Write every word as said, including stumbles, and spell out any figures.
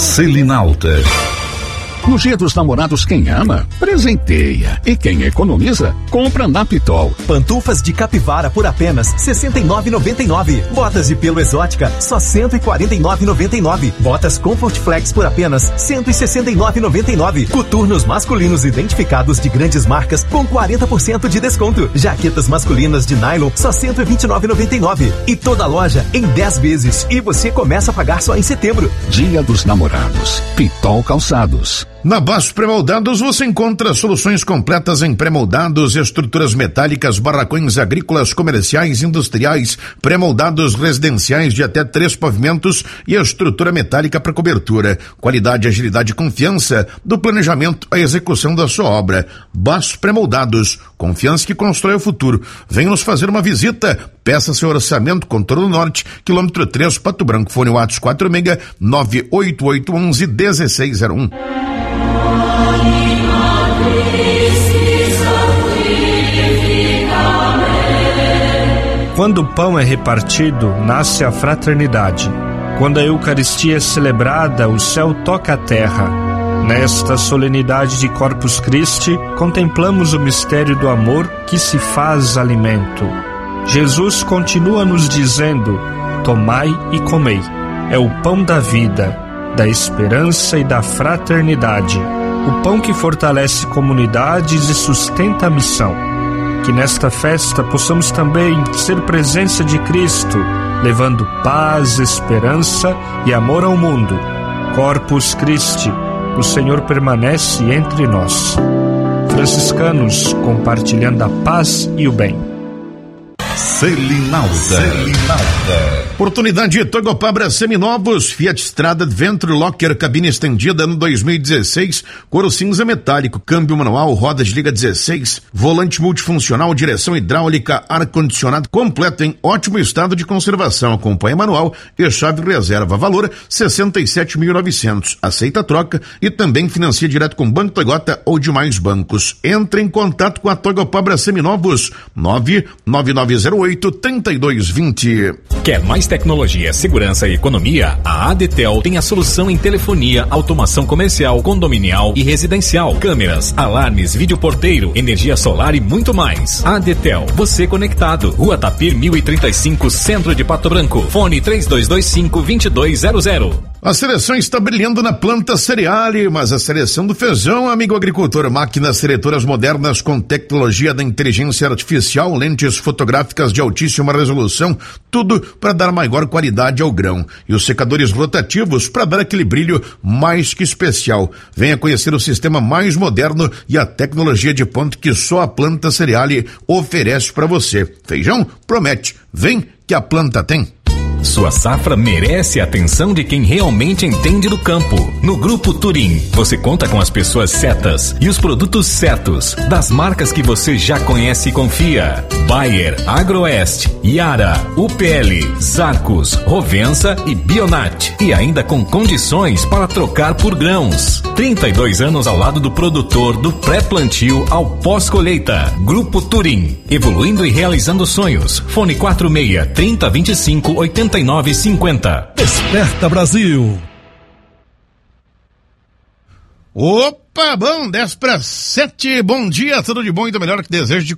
Selinalta. No Dia dos Namorados, quem ama, presenteia. E quem economiza, compra na Pitol. Pantufas de capivara por apenas sessenta e nove reais e noventa e nove centavos. Botas de pelo exótica, só cento e quarenta e nove reais e noventa e nove centavos. Botas Comfort Flex por apenas cento e sessenta e nove reais e noventa e nove centavos. Coturnos masculinos identificados de grandes marcas com quarenta por cento de desconto. Jaquetas masculinas de nylon, só cento e vinte e nove reais e noventa e nove centavos. E toda a loja em dez vezes. E você começa a pagar só em setembro. Dia dos Namorados. Pitol Calçados. Na Bastos Pré-Moldados você encontra soluções completas em pré-moldados, estruturas metálicas, barracões agrícolas, comerciais, industriais, pré-moldados residenciais de até três pavimentos e estrutura metálica para cobertura. Qualidade, agilidade e confiança do planejamento à execução da sua obra. Bastos Pré-Moldados, confiança que constrói o futuro. Venha nos fazer uma visita. Peça seu orçamento, Contorno Norte, quilômetro três, Pato Branco. Fone WhatsApp quatro seis nove oito oito um um um seis zero um. Quando o pão é repartido, nasce a fraternidade. Quando a Eucaristia é celebrada, o céu toca a terra. Nesta solenidade de Corpus Christi, contemplamos o mistério do amor que se faz alimento. Jesus continua nos dizendo: tomai e comei. É o pão da vida, da esperança e da fraternidade. O pão que fortalece comunidades e sustenta a missão. Que nesta festa possamos também ser presença de Cristo, levando paz, esperança e amor ao mundo. Corpus Christi, o Senhor permanece entre nós. Franciscanos, compartilhando a paz e o bem. Selinalta. Selinalta. Oportunidade Togopabra seminovos, Fiat Strada Adventure Locker, cabine estendida ano dois mil e dezesseis, couro cinza metálico, câmbio manual, rodas de liga dezesseis, volante multifuncional, direção hidráulica, ar-condicionado completo em ótimo estado de conservação, acompanha manual e chave reserva, valor sessenta e sete mil e novecentos, aceita troca e também financia direto com Banco Toyota ou demais bancos. Entre em contato com a Togopabra seminovos, nove nove nove zero oito, três dois dois zero. Quer mais tecnologia, segurança e economia? A Adetel tem a solução em telefonia, automação comercial, condominial e residencial, câmeras, alarmes, videoporteiro, energia solar e muito mais. Adetel, você conectado. Rua Tapir mil e trinta e cinco, Centro de Pato Branco. Fone três dois dois cinco, dois dois zero zero. A seleção está brilhando na planta Cereale, mas a seleção do feijão, amigo agricultor, máquinas seletoras modernas com tecnologia da inteligência artificial, lentes fotográficas de altíssima resolução, tudo para dar maior qualidade ao grão. E os secadores rotativos para dar aquele brilho mais que especial. Venha conhecer o sistema mais moderno e a tecnologia de ponta que só a planta Cereale oferece para você. Feijão? Promete. Vem que a planta tem. Sua safra merece a atenção de quem realmente entende do campo. No Grupo Turim, você conta com as pessoas certas e os produtos certos, das marcas que você já conhece e confia. Bayer, Agroeste, Yara, U P L, Zarcos, Rovensa e Bionat. E ainda com condições para trocar por grãos. trinta e dois anos ao lado do produtor, do pré-plantio ao pós-colheita. Grupo Turim, evoluindo e realizando sonhos. Fone quatro seis, trinta, vinte e cinco, oitenta e nove cinquenta. Desperta Brasil. Opa, bom, dez para sete, bom dia, tudo de bom e do melhor que desejo de